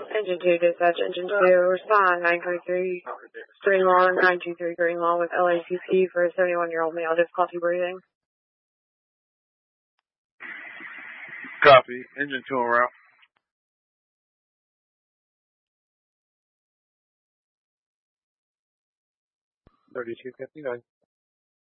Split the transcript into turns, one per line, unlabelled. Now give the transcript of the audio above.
Engine 2, dispatch, Engine 2, respond, 933, Greenlaw, 923 Greenlaw with LACC for a 71-year-old male, difficulty breathing.
Copy, Engine 2 en route.
3259.